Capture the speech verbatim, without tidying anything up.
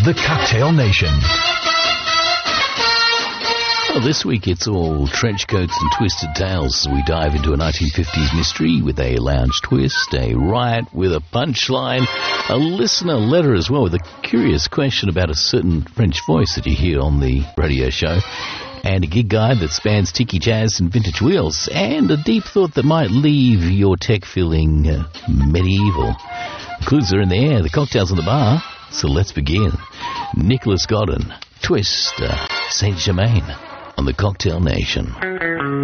The Cocktail Nation. Well, this week it's all trench coats and twisted tales as we dive into a nineteen fifties mystery with a lounge twist, a riot with a punchline, a listener letter as well with a curious question about a certain French voice that you hear on the radio show, and a gig guide that spans tiki jazz and vintage wheels, and a deep thought that might leave your tech feeling uh, medieval. The clues are in the air, the cocktails in the bar, so let's begin. Nicholas Godden, Twist, uh, Saint Germain on the Cocktail Nation.